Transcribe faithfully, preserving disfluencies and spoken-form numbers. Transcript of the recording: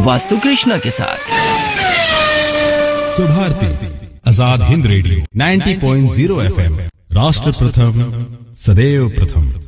वास्तु कृष्णा के साथ। Subharti Azad Hind radio ninety point zero FM, राष्ट्र प्रथम सदैव प्रथम।